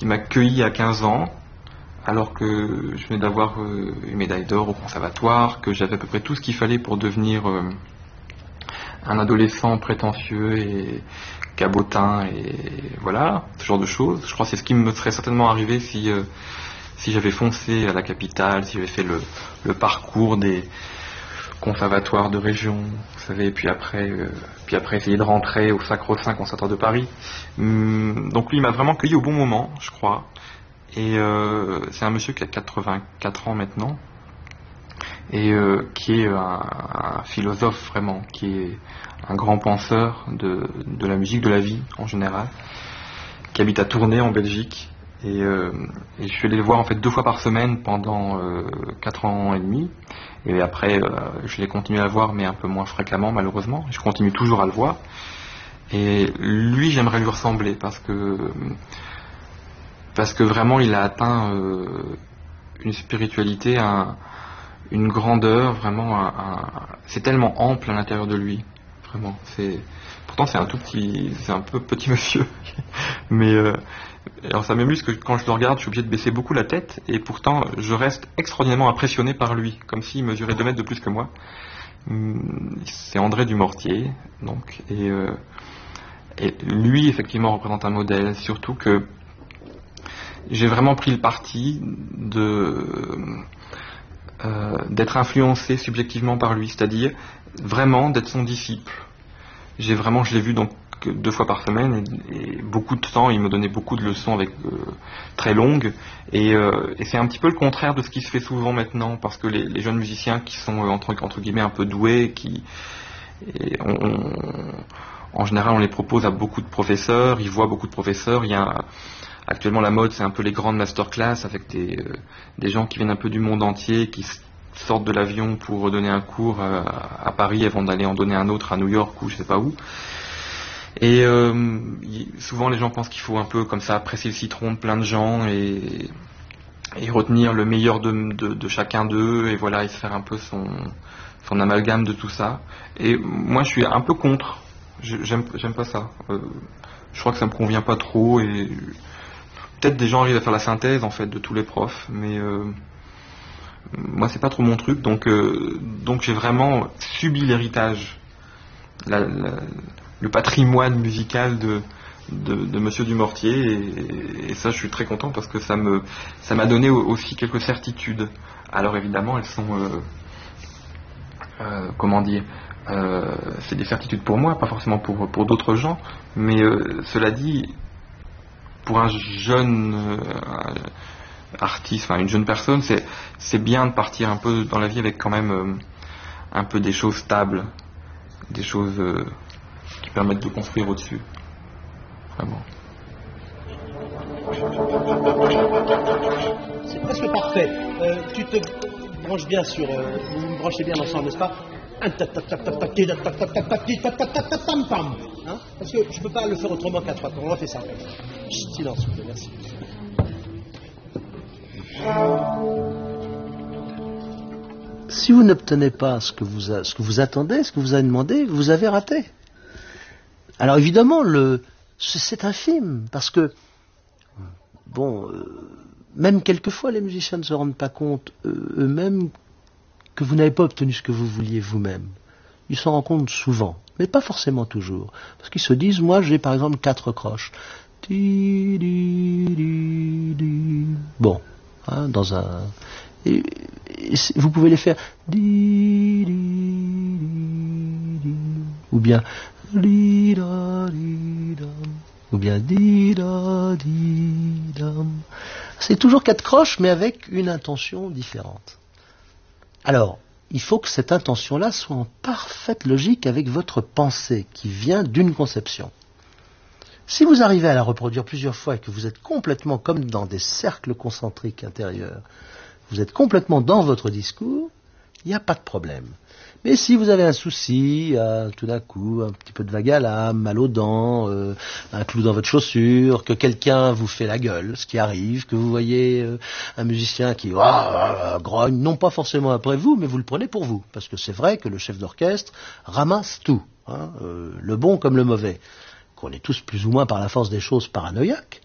qui m'a cueilli à 15 ans, alors que je venais d'avoir une médaille d'or au conservatoire, que j'avais à peu près tout ce qu'il fallait pour devenir un adolescent prétentieux et cabotin, et voilà, ce genre de choses. Je crois que c'est ce qui me serait certainement arrivé si j'avais foncé à la capitale, si j'avais fait le parcours des conservatoires de région, vous savez, puis après essayer de rentrer au Sacro-Saint Conservatoire de Paris. Donc lui, il m'a vraiment cueilli au bon moment, je crois. Et c'est un monsieur qui a 84 ans maintenant, et qui est un philosophe vraiment, qui est un grand penseur de la musique, de la vie en général, qui habite à Tournai en Belgique. Et je suis allé le voir en fait 2 fois par semaine pendant 4 ans et demi. Et après, je l'ai continué à voir, mais un peu moins fréquemment, malheureusement. Je continue toujours à le voir. Et lui, j'aimerais lui ressembler, parce que vraiment, il a atteint une spiritualité, une grandeur, vraiment. C'est tellement ample à l'intérieur de lui, vraiment. Pourtant, c'est un peu petit monsieur. Mais alors ça m'amuse que quand je le regarde, je suis obligé de baisser beaucoup la tête, et pourtant je reste extraordinairement impressionné par lui, comme s'il mesurait 2 mètres de plus que moi. C'est André Dumortier, donc, et lui effectivement représente un modèle, surtout que j'ai vraiment pris le parti d'être influencé subjectivement par lui, c'est-à-dire vraiment d'être son disciple. Je l'ai vu donc 2 fois par semaine, et beaucoup de temps, il me donnait beaucoup de leçons très longues, et c'est un petit peu le contraire de ce qui se fait souvent maintenant, parce que les jeunes musiciens qui sont entre guillemets un peu doués, en général on les propose à beaucoup de professeurs, ils voient beaucoup de professeurs. Actuellement la mode, c'est un peu les grandes masterclass avec des gens qui viennent un peu du monde entier, qui sortent de l'avion pour donner un cours à Paris avant d'aller en donner un autre à New York ou je sais pas où. Et souvent les gens pensent qu'il faut un peu comme ça presser le citron de plein de gens et retenir le meilleur de chacun d'eux, et voilà, et se faire un peu son amalgame de tout ça. Et moi je suis un peu contre, j'aime pas ça. Je crois que ça me convient pas trop, et peut-être des gens arrivent à faire la synthèse en fait de tous les profs, mais moi c'est pas trop mon truc, donc j'ai vraiment subi l'héritage, le patrimoine musical de Monsieur Dumortier, et ça je suis très content, parce que ça m'a donné aussi quelques certitudes. Alors évidemment elles sont comment dire, c'est des certitudes pour moi, pas forcément pour d'autres gens, mais cela dit, pour un jeune artiste, enfin une jeune personne, c'est bien de partir un peu dans la vie avec quand même un peu des choses stables, des choses qui permettent de construire au-dessus. Vraiment. C'est presque parfait. Tu te branches bien sur... vous me branchez bien ensemble, n'est-ce pas? Parce que je ne peux pas le faire autrement qu'à 3 temps. On fait ça. Silence, s'il vous plaît, merci. Si vous n'obtenez pas ce que vous attendez, ce que vous avez demandé, vous avez raté. Alors évidemment, c'est infime, parce que, bon, même quelquefois, les musiciens ne se rendent pas compte eux-mêmes que vous n'avez pas obtenu ce que vous vouliez vous-même. Ils s'en rendent compte souvent, mais pas forcément toujours. Parce qu'ils se disent, moi j'ai par exemple 4 croches. Bon, hein, dans un... Et vous pouvez les faire... Ou bien... Ou bien... C'est toujours 4 croches, mais avec une intention différente. Alors, il faut que cette intention-là soit en parfaite logique avec votre pensée, qui vient d'une conception. Si vous arrivez à la reproduire plusieurs fois et que vous êtes complètement comme dans des cercles concentriques intérieurs, vous êtes complètement dans votre discours, il n'y a pas de problème. Mais si vous avez un souci, tout d'un coup, un petit peu de vague à l'âme, mal aux dents, un clou dans votre chaussure, que quelqu'un vous fait la gueule, ce qui arrive, que vous voyez un musicien qui grogne, non pas forcément après vous, mais vous le prenez pour vous. Parce que c'est vrai que le chef d'orchestre ramasse tout, hein, le bon comme le mauvais. Qu'on est tous plus ou moins par la force des choses paranoïaques,